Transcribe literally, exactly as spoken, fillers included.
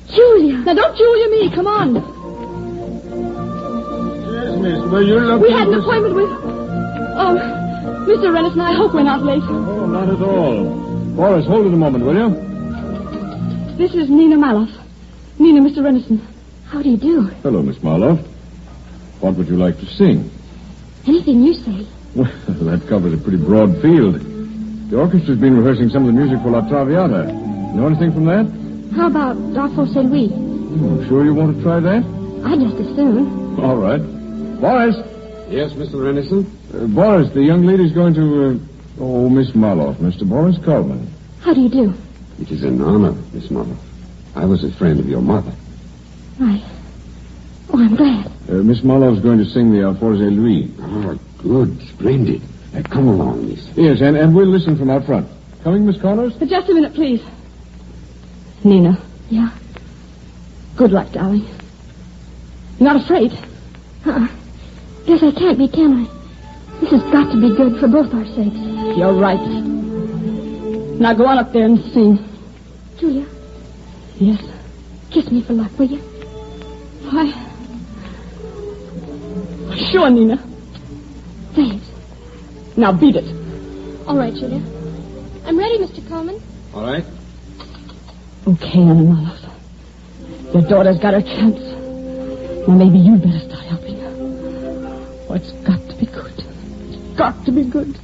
Julia. Now, don't Julia me. Come on. Yes, miss. Well, you look... We had an appointment with... Oh, Mister Renison, I hope we're not late. Oh, not at all. Boris, hold it a moment, will you? This is Nina Maloff. Nina, Mister Renison. How do you do? Hello, Miss Marlowe. What would you like to sing? Anything you say. Well, that covers a pretty broad field. The orchestra's been rehearsing some of the music for La Traviata. Know anything from that? How about Darfo Saint Louis? Hmm, sure you want to try that? I'd just as soon. All right. Boris! Yes, Mister Renison? Uh, Boris, the young lady's going to... Uh... Oh, Miss Marlowe, Mister Boris Coleman. How do you do? It is an honor, Miss Marlowe. I was a friend of your mother. Right. Oh, I'm glad. Uh, Miss Marlowe's going to sing the Alforze Louis. Oh, good. Splendid. Uh, come along, miss. Yes, and, and we'll listen from out front. Coming, Miss Connors? Uh, just a minute, please. Nina. Yeah? Good luck, darling. You're not afraid? Uh-uh. Guess I can't be, can I? This has got to be good for both our sakes. You're right. Now go on up there and sing. Julia? Yes? Kiss me for luck, will you? Why? Sure, Nina. Thanks. Now beat it. All right, Julia. I'm ready, Mister Coleman. All right. Okay, Anna Maloff. Your daughter's got her chance. Now maybe you'd better start helping her. Oh, it's got to be good. It's got to be good.